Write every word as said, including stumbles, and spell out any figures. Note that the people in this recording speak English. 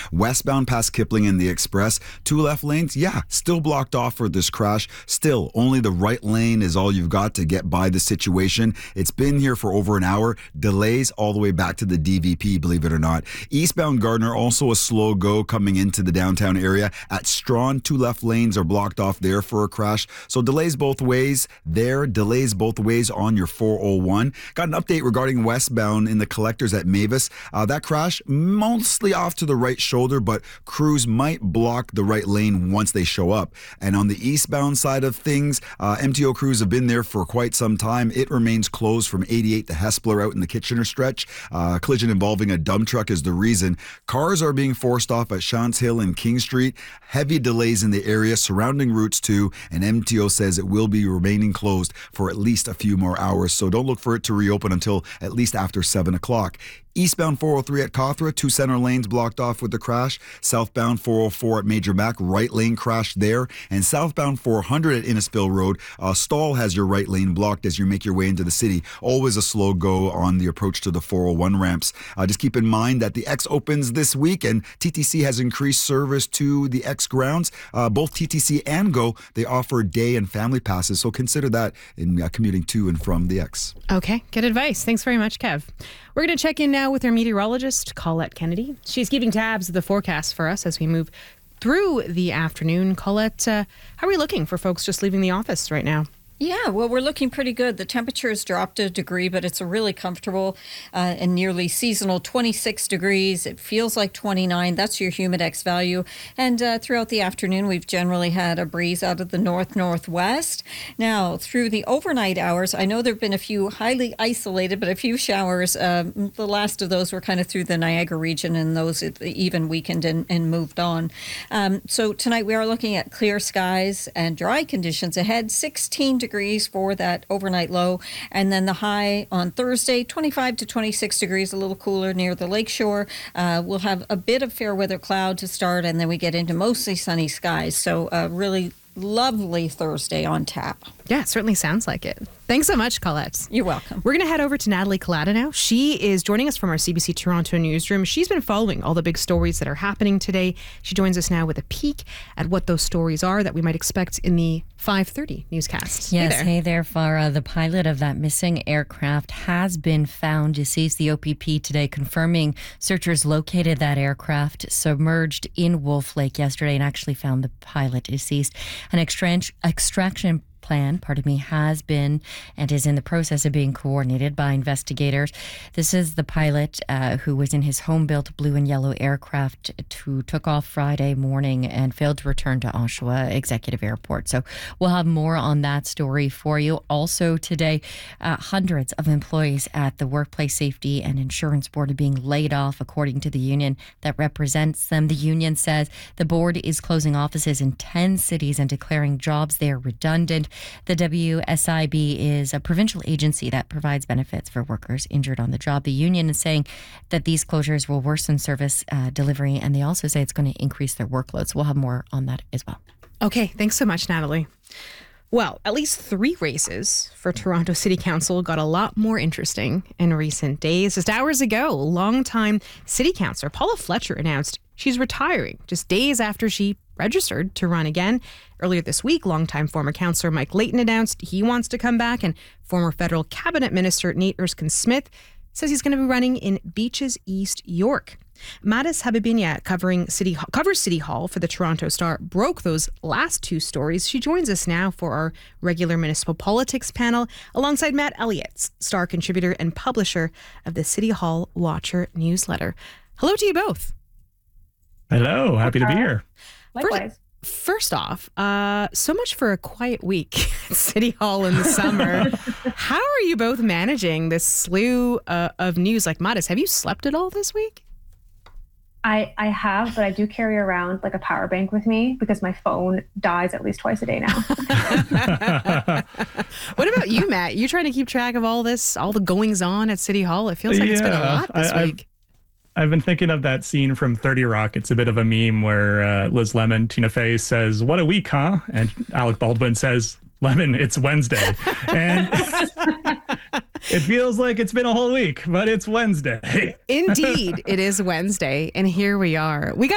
Westbound past Kipling and the Express, two left lanes, yeah, still blocked off for this crash. Still, only the right lane is all you've got to get by the situation. It's been here for over an hour. Delays all the way back to the D V P, believe it or not. Eastbound Gardner, also a slow go coming into the downtown area. At Strawn, two left lanes are blocked off there for a crash. So delays both ways there, delays both ways on your four oh one. Got an update regarding westbound in the collectors at Mavis. Uh, that crash mostly off to the right shoulder, but crews might block the right lane once they show up. And on the eastbound side of things, uh, M T O crews have been there for quite some time. It remains closed from eighty-eight to Hespeler out in the Kitchener stretch. Uh, collision involving a dump truck is the reason. Cars are being forced off at Shants Hill and King Street. Heavy delays in the area surrounding routes too, and M T O says it will be remaining closed for at least a few more hours. So don't look for it to reopen until at least after seven o'clock. Eastbound four oh three at Cawthra, two center lanes blocked off with the crash. Southbound four oh four at Major Mac, right lane crash there. And southbound four hundred at Innisfil Road, uh, stall has your right lane blocked as you make your way into the city. Always a slow go on the approach to the four oh one ramps. Uh, just keep in mind that the X opens this week and T T C has increased service to the X grounds. Uh, both T T C and GO, they offer day and family passes, so consider that in uh, commuting to and from the X. Okay, good advice. Thanks very much, Kev. We're going to check in now with our meteorologist, Colette Kennedy. She's keeping tabs of the forecast for us as we move through the afternoon. Colette, uh, how are we looking for folks just leaving the office right now? Yeah, well, we're looking pretty good. The temperature has dropped a degree, but it's a really comfortable uh, and nearly seasonal twenty-six degrees. It feels like twenty-nine. That's your humidex value. And uh, throughout the afternoon, we've generally had a breeze out of the north-northwest. Now, through the overnight hours, I know there have been a few highly isolated, but a few showers. Um, the last of those were kind of through the Niagara region, and those even weakened and, and moved on. Um, so tonight we are looking at clear skies and dry conditions ahead. sixteen degrees for that overnight low, and then the high on Thursday, twenty-five to twenty-six degrees, a little cooler near the lakeshore. Uh, we'll have a bit of fair weather cloud to start, and then we get into mostly sunny skies. So a really lovely Thursday on tap. Yeah, it certainly sounds like it. Thanks so much, Colette. You're welcome. We're going to head over to Natalie Collada now. She is joining us from our C B C Toronto newsroom. She's been following all the big stories that are happening today. She joins us now with a peek at what those stories are that we might expect in the five thirty newscast. Yes, hey there, hey there Farah. The pilot of that missing aircraft has been found deceased. The O P P today confirming searchers located that aircraft submerged in Wolf Lake yesterday and actually found the pilot deceased. An extra- extraction plan, pardon me, has been and is in the process of being coordinated by investigators. This is the pilot uh, who was in his home-built blue and yellow aircraft who took off Friday morning and failed to return to Oshawa Executive Airport. So we'll have more on that story for you. Also today, uh, hundreds of employees at the Workplace Safety and Insurance Board are being laid off, according to the union that represents them. The union says the board is closing offices in ten cities and declaring jobs there redundant. The W S I B is a provincial agency that provides benefits for workers injured on the job. The union is saying that these closures will worsen service uh, delivery, and they also say it's going to increase their workload. So we'll have more on that as well. Okay, thanks so much, Natalie. Well, at least three races for Toronto City Council got a lot more interesting in recent days. Just hours ago, longtime City Councillor Paula Fletcher announced she's retiring just days after she registered to run again. Earlier this week, longtime former councillor Mike Layton announced he wants to come back, and former federal cabinet minister Nate Erskine-Smith says he's going to be running in Beaches East York. Madis Habibinia, covering City covers City Hall for the Toronto Star, broke those last two stories. She joins us now for our regular municipal politics panel alongside Matt Elliott, Star contributor and publisher of the City Hall Watcher newsletter. Hello to you both. Hello, happy to be here. Likewise. First, first off, uh, so much for a quiet week at City Hall in the summer. How are you both managing this slew uh, of news? Like, Madis, have you slept at all this week? I, I have, but I do carry around like a power bank with me because my phone dies at least twice a day now. What about you, Matt? You're trying to keep track of all this, all the goings on at City Hall. It feels like yeah, it's been a lot this I, week. I've, I've been thinking of that scene from thirty Rock. It's a bit of a meme where uh, Liz Lemon, Tina Fey says, "What a week, huh?" And Alec Baldwin says, "Lemon, it's Wednesday." And it feels like it's been a whole week, but it's Wednesday. Indeed, it is Wednesday, and here we are. We got